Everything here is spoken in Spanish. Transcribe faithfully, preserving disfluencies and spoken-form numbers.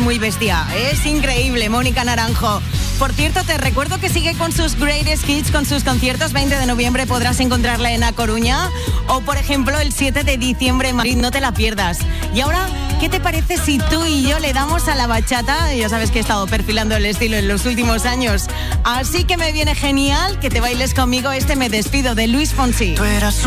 muy bestia. Es increíble, Mónica Naranjo. Por cierto, te recuerdo que sigue con sus Greatest Hits, con sus conciertos. veinte de noviembre podrás encontrarla en A Coruña. O, por ejemplo, el siete de diciembre en Madrid. No te la pierdas. Y ahora, ¿qué te parece si tú y yo le damos a la bachata? Ya sabes que he estado perfilando el estilo en los últimos años. Así que me viene genial que te bailes conmigo este Me Despido de Luis Fonsi.